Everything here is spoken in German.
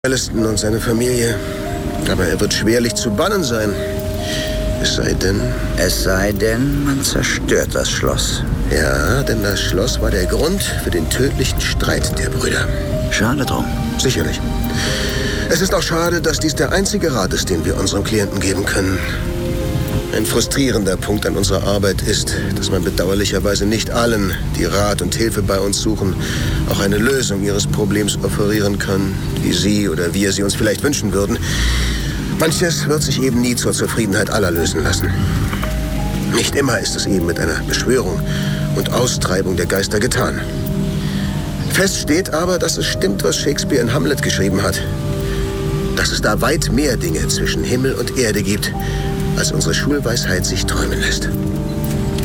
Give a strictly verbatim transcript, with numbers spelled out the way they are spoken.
Alliston und seine Familie. Aber er wird schwerlich zu bannen sein. Es sei denn... Es sei denn, man zerstört das Schloss. Ja, denn das Schloss war der Grund für den tödlichen Streit der Brüder. Schade drum. Sicherlich. Es ist auch schade, dass dies der einzige Rat ist, den wir unserem Klienten geben können. Ein frustrierender Punkt an unserer Arbeit ist, dass man bedauerlicherweise nicht allen, die Rat und Hilfe bei uns suchen, auch eine Lösung ihres Problems offerieren kann, wie Sie oder wir sie uns vielleicht wünschen würden. Manches wird sich eben nie zur Zufriedenheit aller lösen lassen. Nicht immer ist es eben mit einer Beschwörung und Austreibung der Geister getan. Fest steht aber, dass es stimmt, was Shakespeare in Hamlet geschrieben hat. Dass es da weit mehr Dinge zwischen Himmel und Erde gibt, als unsere Schulweisheit sich träumen lässt.